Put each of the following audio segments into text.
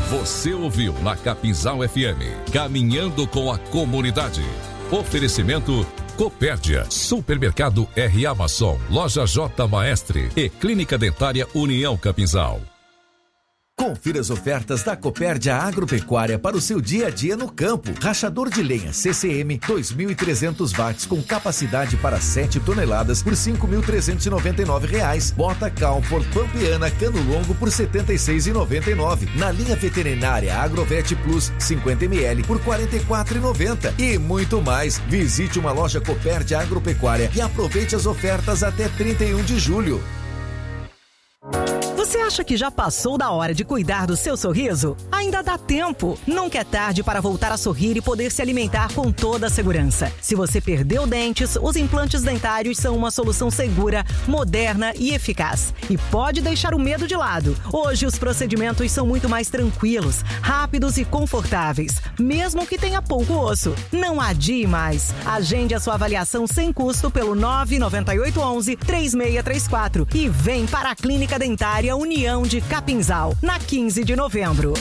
Você ouviu na Capinzal FM, caminhando com a comunidade. Oferecimento Copérdia, Supermercado R. Amazon, Loja J. Maestre e Clínica Dentária União Capinzal. Confira as ofertas da Copérdia Agropecuária para o seu dia a dia no campo. Rachador de lenha CCM 2.300 watts com capacidade para 7 toneladas por R$ 5.399. Bota Calfor Pampiana cano longo por R$ 76,99. Na linha veterinária Agrovet Plus 50 ml por R$ 44,90. E muito mais. Visite uma loja Copérdia Agropecuária e aproveite as ofertas até 31 de julho. Você acha que já passou da hora de cuidar do seu sorriso? Ainda dá tempo. Nunca é tarde para voltar a sorrir e poder se alimentar com toda a segurança. Se você perdeu dentes, os implantes dentários são uma solução segura, moderna e eficaz. E pode deixar o medo de lado. Hoje os procedimentos são muito mais tranquilos, rápidos e confortáveis, mesmo que tenha pouco osso. Não adie mais. Agende a sua avaliação sem custo pelo 99811-3634 e vem para a Clínica Dentária União de Capinzal, na 15 de novembro.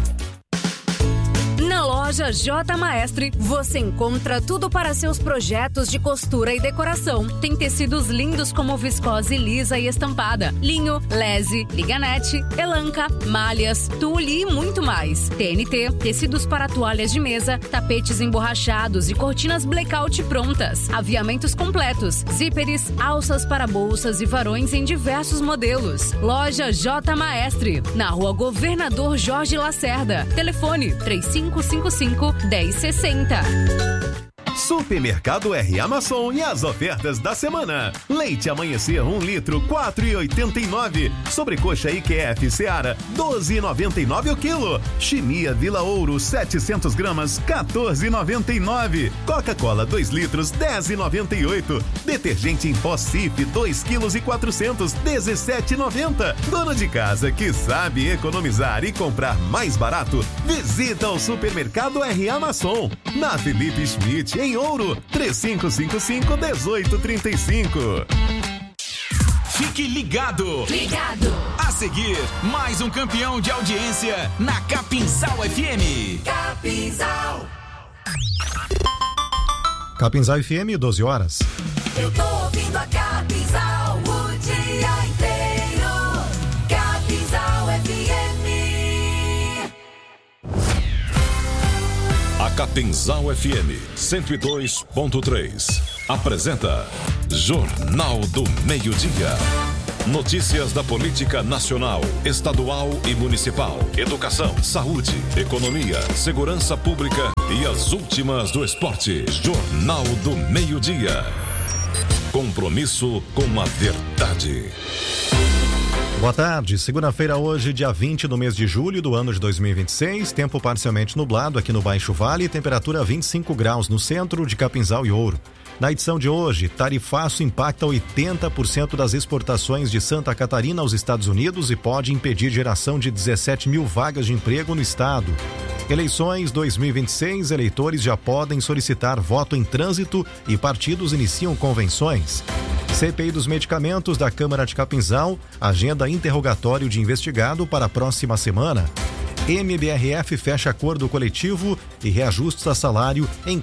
Na loja J. Maestre, você encontra tudo para seus projetos de costura e decoração. Tem tecidos lindos como viscose lisa e estampada, linho, lese, liganete, elanca, malhas, tule e muito mais. TNT, tecidos para toalhas de mesa, tapetes emborrachados e cortinas blackout prontas. Aviamentos completos, zíperes, alças para bolsas e varões em diversos modelos. Loja J. Maestre, na rua Governador Jorge Lacerda. Telefone 3555-1060. Supermercado R. Amazon e as ofertas da semana. Leite Amanhecer 1 litro, R$4,89. Sobrecoxa IQF Seara, R$12,99 o quilo. Chimia Vila Ouro, 700 gramas, R$14,99. Coca-Cola 2 litros, R$10,98. Detergente em pó Cif, 2,4 kg, R$17,90. Dono de casa que sabe economizar e comprar mais barato, visita o Supermercado R. Amazon. Na Felipe Schmidt, em Ouro, 3555-1835. Fique ligado! Ligado! A seguir, mais um campeão de audiência na Capinzal FM. Capinzal! Capinzal FM, 12 horas. Eu tô ouvindo a Capinzal o dia inteiro. Capinzal FM. A Capinzal FM 102.3 apresenta Jornal do Meio-Dia. Notícias da política nacional, estadual e municipal, educação, saúde, economia, segurança pública e as últimas do esporte. Jornal do Meio-Dia. Compromisso com a verdade. Boa tarde, segunda-feira hoje, dia 20 do mês de julho do ano de 2026, tempo parcialmente nublado aqui no Baixo Vale, temperatura 25 graus no centro de Capinzal e Ouro. Na edição de hoje, tarifaço impacta 80% das exportações de Santa Catarina aos Estados Unidos e pode impedir geração de 17 mil vagas de emprego no estado. Eleições 2026, eleitores já podem solicitar voto em trânsito e partidos iniciam convenções. CPI dos medicamentos da Câmara de Capinzal, agenda interrogatório de investigado para a próxima semana. MBRF fecha acordo coletivo e reajusta salário em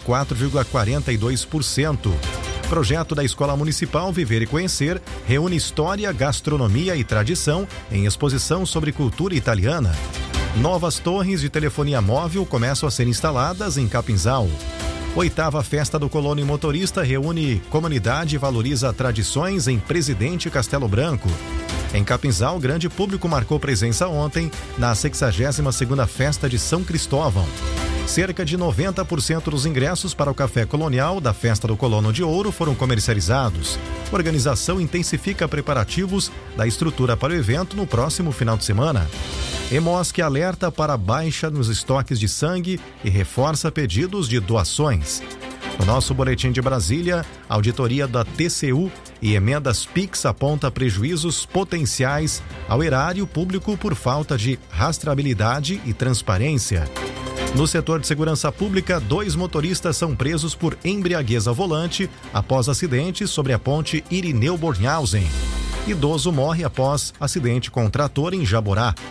4,42%. Projeto da Escola Municipal Viver e Conhecer reúne história, gastronomia e tradição em exposição sobre cultura italiana. Novas torres de telefonia móvel começam a ser instaladas em Capinzal. 8ª Festa do Colono e Motorista reúne comunidade e valoriza tradições em Presidente Castelo Branco. Em Capinzal, grande público marcou presença ontem na 62ª Festa de São Cristóvão. Cerca de 90% dos ingressos para o Café Colonial da Festa do Colono de Ouro foram comercializados. A organização intensifica preparativos da estrutura para o evento no próximo final de semana. Hemosc alerta para baixa nos estoques de sangue e reforça pedidos de doações. No nosso boletim de Brasília, a auditoria da TCU e emendas PIX aponta prejuízos potenciais ao erário público por falta de rastreabilidade e transparência. No setor de segurança pública, 2 motoristas são presos por embriaguez ao volante após acidente sobre a ponte Irineu Bornhausen. Idoso morre após acidente com trator em Jaborá.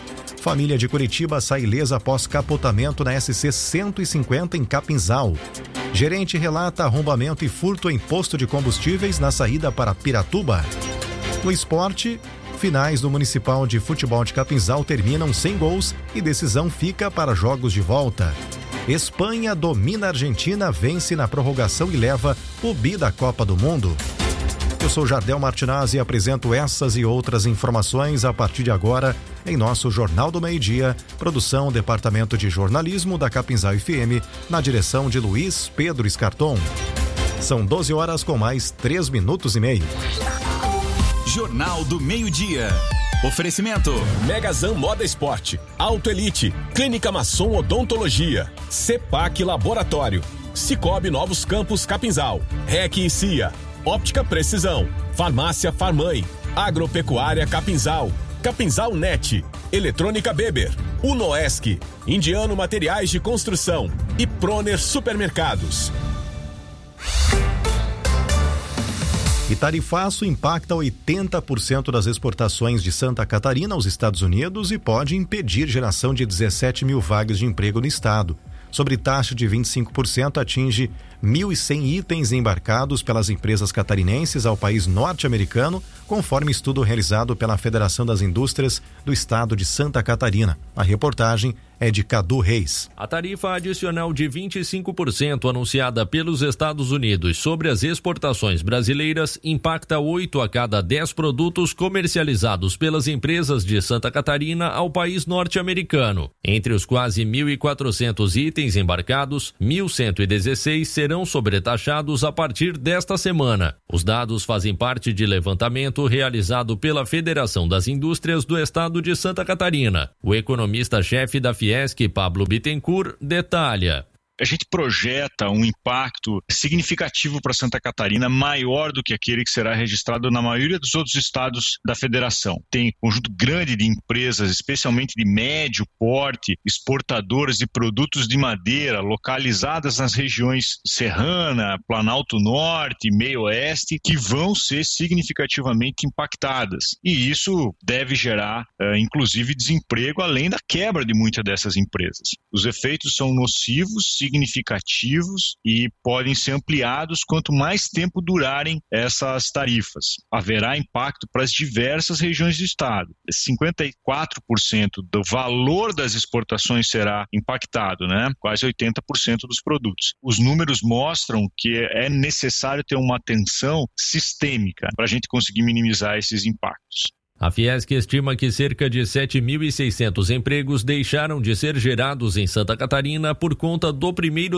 Família de Curitiba sai ilesa após capotamento na SC 150 em Capinzal. Gerente relata arrombamento e furto em posto de combustíveis na saída para Piratuba. No esporte, finais do Municipal de Futebol de Capinzal terminam sem gols e decisão fica para jogos de volta. Espanha domina a Argentina, vence na prorrogação e leva o bi da Copa do Mundo. Eu sou Jardel Martinazzi e apresento essas e outras informações a partir de agora em nosso Jornal do Meio-Dia, produção Departamento de Jornalismo da Capinzal FM, na direção de Luiz Pedro Escarton. São 12 horas com mais 3 minutos e meio. Jornal do Meio-Dia. Oferecimento: Megazan Moda Esporte, Auto Elite, Clínica Masson Odontologia, Cepac Laboratório, Cicobi Novos Campos Capinzal, REC e CIA, Óptica Precisão, Farmácia Farmãe, Agropecuária Capinzal, Capinzal Net, Eletrônica Beber, Unoesc, Indiano Materiais de Construção e Proner Supermercados. E tarifaço impacta 80% das exportações de Santa Catarina aos Estados Unidos e pode impedir geração de 17 mil vagas de emprego no estado. Sobre taxa de 25%, atinge 1.100 itens embarcados pelas empresas catarinenses ao país norte-americano, conforme estudo realizado pela Federação das Indústrias do Estado de Santa Catarina. A reportagem é de Cadu Reis. A tarifa adicional de 25% anunciada pelos Estados Unidos sobre as exportações brasileiras impacta 8 a cada 10 produtos comercializados pelas empresas de Santa Catarina ao país norte-americano. Entre os quase 1.400 itens embarcados, 1.116 serão sobretaxados a partir desta semana. Os dados fazem parte de levantamento realizado pela Federação das Indústrias do Estado de Santa Catarina. O economista-chefe da Fiesc, Pablo Bittencourt, detalha. A gente projeta um impacto significativo para Santa Catarina, maior do que aquele que será registrado na maioria dos outros estados da federação. Tem um conjunto grande de empresas, especialmente de médio porte, exportadoras de produtos de madeira, localizadas nas regiões Serrana, Planalto Norte, Meio Oeste, que vão ser significativamente impactadas. E isso deve gerar, inclusive, desemprego, além da quebra de muitas dessas empresas. Os efeitos são nocivos, significativos e podem ser ampliados quanto mais tempo durarem essas tarifas. Haverá impacto para as diversas regiões do estado. 54% do valor das exportações será impactado, quase 80% dos produtos. Os números mostram que é necessário ter uma atenção sistêmica para a gente conseguir minimizar esses impactos. A Fiesc estima que cerca de 7.600 empregos deixaram de ser gerados em Santa Catarina por conta do primeiro